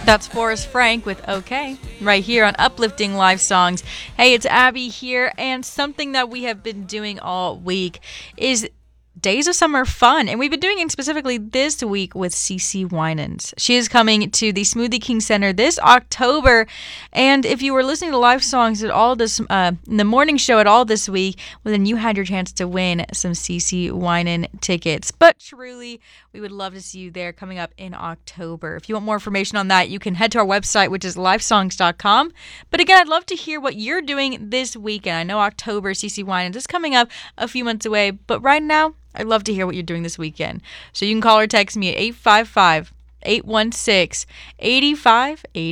That's Forrest Frank with OK, right here on Uplifting Live Songs. Hey, it's Abby here, and something that we have been doing all week is Days of Summer Fun, and we've been doing it specifically this week with CeCe Winans. She is coming to the Smoothie King Center this October, and if you were listening to live songs at all this in the morning show at all this week, well, then you had your chance to win some CeCe Winan tickets. But truly, we would love to see you there coming up in October. If you want more information on that, you can head to our website, which is livesongs.com. But again, I'd love to hear what you're doing this weekend. I know October, CeCe Winans is coming up a few months away, but right now, I'd love to hear what you're doing this weekend. So you can call or text me at 855-816-8580.